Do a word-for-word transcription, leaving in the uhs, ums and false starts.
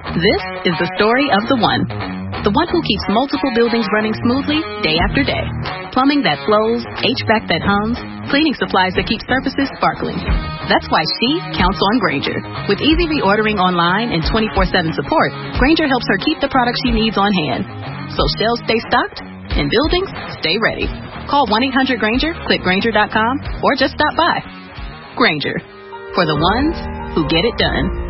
This is the story of the one. The one who keeps multiple buildings running smoothly day after day. Plumbing that flows, H V A C that hums, cleaning supplies that keep surfaces sparkling. That's why she counts on Grainger. With easy reordering online and twenty-four seven support, Grainger helps her keep the products she needs on hand. So shelves stay stocked and buildings stay ready. Call one eight hundred Grainger, click Grainger dot com, or just stop by. Grainger, for the ones who get it done.